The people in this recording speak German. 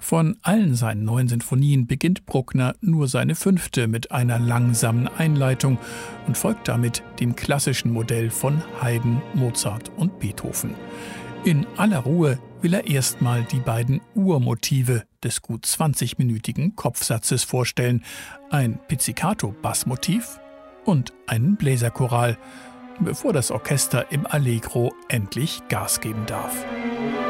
Von allen seinen 9 Sinfonien beginnt Bruckner nur seine 5. mit einer langsamen Einleitung und folgt damit dem klassischen Modell von Haydn, Mozart und Beethoven. In aller Ruhe will er erstmal die beiden Urmotive des gut 20-minütigen Kopfsatzes vorstellen: ein Pizzicato-Bassmotiv und einen Bläserchoral, bevor das Orchester im Allegro endlich Gas geben darf.